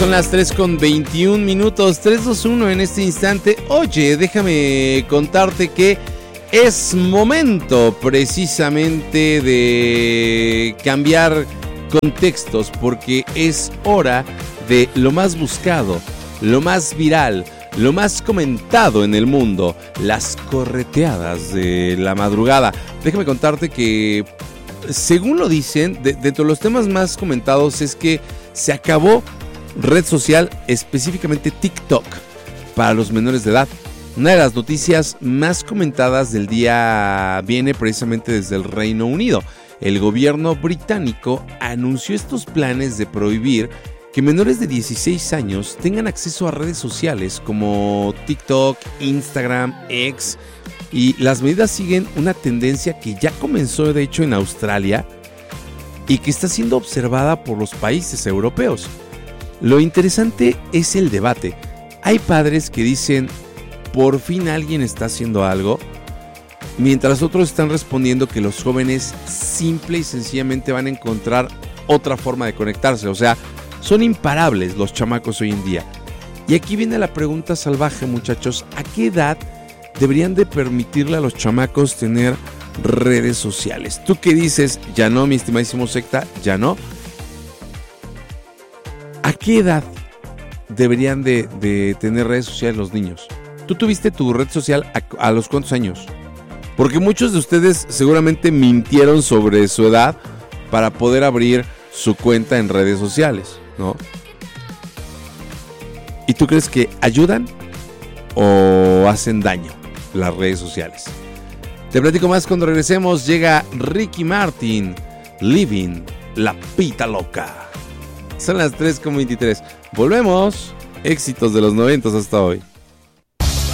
Son las 3:21, 3:21 en este instante. Oye, déjame contarte que es momento precisamente de cambiar contextos, porque es hora de lo más buscado, lo más viral, lo más comentado en el mundo, las correteadas de la madrugada. Déjame contarte que, según lo dicen, dentro de los temas más comentados es que se acabó red social, específicamente TikTok, para los menores de edad. Una de las noticias más comentadas del día viene precisamente desde el Reino Unido. El gobierno británico anunció estos planes de prohibir que menores de 16 años tengan acceso a redes sociales como TikTok, Instagram, X, y las medidas siguen una tendencia que ya comenzó de hecho en Australia y que está siendo observada por los países europeos. Lo interesante es el debate. Hay padres que dicen, por fin alguien está haciendo algo, mientras otros están respondiendo que los jóvenes simple y sencillamente van a encontrar otra forma de conectarse. O sea, son imparables los chamacos hoy en día. Y aquí viene la pregunta salvaje, muchachos. ¿A qué edad deberían de permitirle a los chamacos tener redes sociales? ¿Tú qué dices? Ya no, mi estimadísimo secta, ya no. ¿A qué edad deberían de tener redes sociales los niños? ¿Tú tuviste tu red social a los cuántos años? Porque muchos de ustedes seguramente mintieron sobre su edad para poder abrir su cuenta en redes sociales, ¿no? ¿Y tú crees que ayudan o hacen daño las redes sociales? Te platico más cuando regresemos. Llega Ricky Martin, Living la Pita Loca. Son las 3:23. Volvemos. Éxitos de los 90 hasta hoy.